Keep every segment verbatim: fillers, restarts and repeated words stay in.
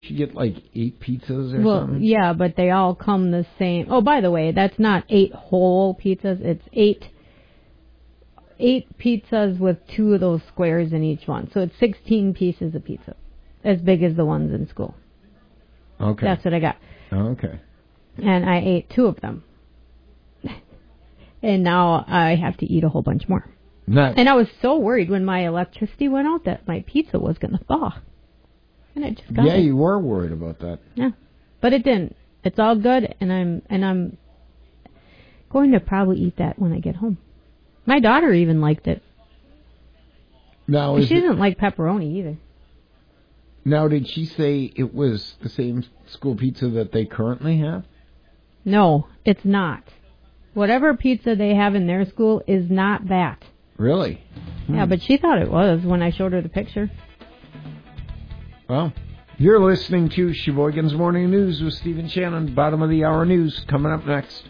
You get like eight pizzas or well, something? Well, yeah, but they all come the same. Oh, by the way, that's not eight whole pizzas. It's eight eight pizzas with two of those squares in each one. So it's sixteen pieces of pizza, as big as the ones in school. Okay. That's what I got. Oh, okay. And I ate two of them. And now I have to eat a whole bunch more. Not, and I was so worried when my electricity went out that my pizza was going to thaw. And I just got yeah, it. you were worried about that. Yeah, but it didn't. It's all good, and I'm and I'm going to probably eat that when I get home. My daughter even liked it. Now, she is doesn't it, like pepperoni either. Now, did she say it was the same school pizza that they currently have? No, it's not. Whatever pizza they have in their school is not that. Really? Hmm. Yeah, but she thought it was when I showed her the picture. Well, you're listening to Sheboygan's Morning News with Stephen Shannon. Bottom of the hour news coming up next.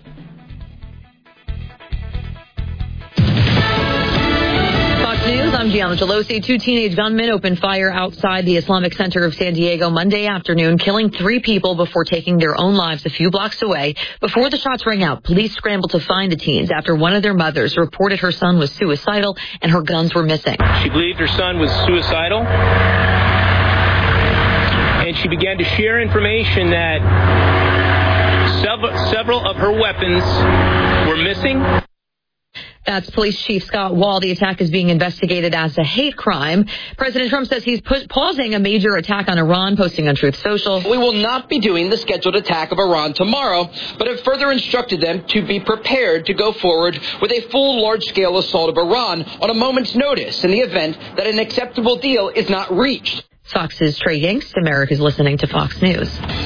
Fox News, I'm Gianna Gelosi. Two teenage gunmen opened fire outside the Islamic Center of San Diego Monday afternoon, killing three people before taking their own lives a few blocks away. Before the shots rang out, police scrambled to find the teens after one of their mothers reported her son was suicidal and her guns were missing. She believed her son was suicidal, and she began to share information that several, several of her weapons were missing. That's Police Chief Scott Wall. The attack is being investigated as a hate crime. President Trump says he's pu- pausing a major attack on Iran, posting on Truth Social. We will not be doing the scheduled attack of Iran tomorrow, but have further instructed them to be prepared to go forward with a full large-scale assault of Iran on a moment's notice in the event that an acceptable deal is not reached. Fox's Trey Yingst. America's listening to Fox News.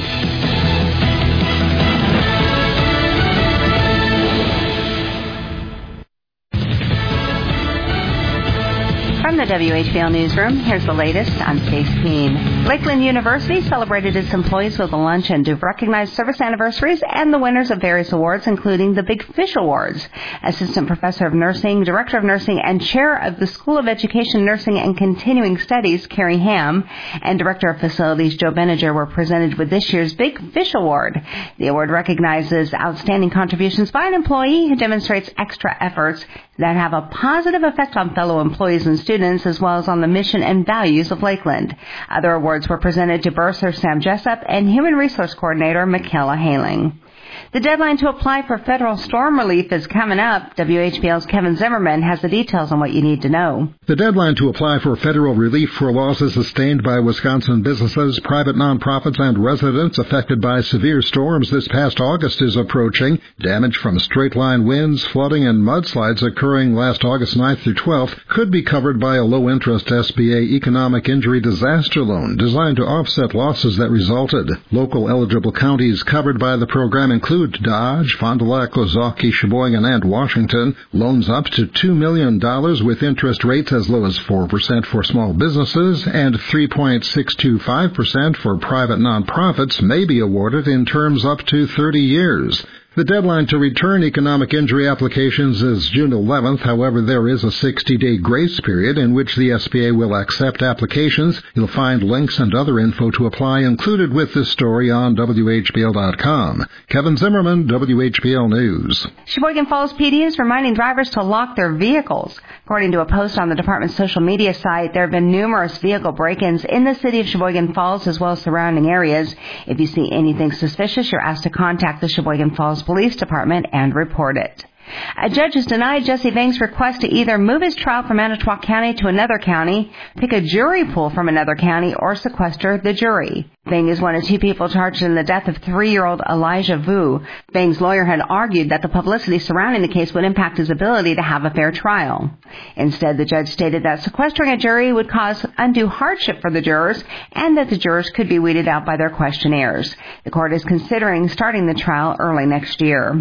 From the W H B L Newsroom, here's the latest. I'm Stace Keene. Lakeland University celebrated its employees with a luncheon to recognize service anniversaries and the winners of various awards, including the Big Fish Awards. Assistant Professor of Nursing, Director of Nursing, and Chair of the School of Education, Nursing, and Continuing Studies, Carrie Ham, and Director of Facilities, Joe Benninger, were presented with this year's Big Fish Award. The award recognizes outstanding contributions by an employee who demonstrates extra efforts that have a positive effect on fellow employees and students, as well as on the mission and values of Lakeland. Other awards were presented to Bursar Sam Jessup and Human Resource Coordinator Michaela Haling. The deadline to apply for federal storm relief is coming up. W H B L's Kevin Zimmerman has the details on what you need to know. The deadline to apply for federal relief for losses sustained by Wisconsin businesses, private nonprofits, and residents affected by severe storms this past August is approaching. Damage from straight-line winds, flooding, and mudslides occurring last August ninth through twelfth could be covered by a low-interest S B A Economic Injury Disaster Loan designed to offset losses that resulted. Local eligible counties covered by the program include Dodge, Fond du Lac, Ozaukee, Sheboygan, and Washington. Loans up to two million dollars with interest rates as low as four percent for small businesses and three point six two five percent for private nonprofits may be awarded in terms up to thirty years. The deadline to return economic injury applications is June eleventh. However, there is a sixty-day grace period in which the S B A will accept applications. You'll find links and other info to apply included with this story on W H B L dot com. Kevin Zimmerman, W H B L News. Sheboygan Falls P D is reminding drivers to lock their vehicles. According to a post on the department's social media site, there have been numerous vehicle break-ins in the city of Sheboygan Falls as well as surrounding areas. If you see anything suspicious, you're asked to contact the Sheboygan Falls Police Department and report it. A judge has denied Jesse Vang's request to either move his trial from Manitowoc County to another county, pick a jury pool from another county, or sequester the jury. Vang is one of two people charged in the death of three-year-old Elijah Vu. Vang's lawyer had argued that the publicity surrounding the case would impact his ability to have a fair trial. Instead, the judge stated that sequestering a jury would cause undue hardship for the jurors and that the jurors could be weeded out by their questionnaires. The court is considering starting the trial early next year.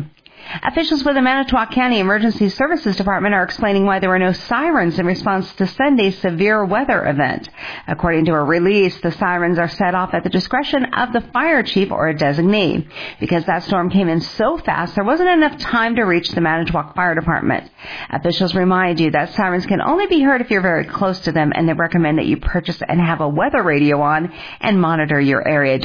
Officials with the Manitowoc County Emergency Services Department are explaining why there were no sirens in response to Sunday's severe weather event. According to a release, the sirens are set off at the discretion of the fire chief or a designee. Because that storm came in so fast, there wasn't enough time to reach the Manitowoc Fire Department. Officials remind you that sirens can only be heard if you're very close to them, and they recommend that you purchase and have a weather radio on and monitor your area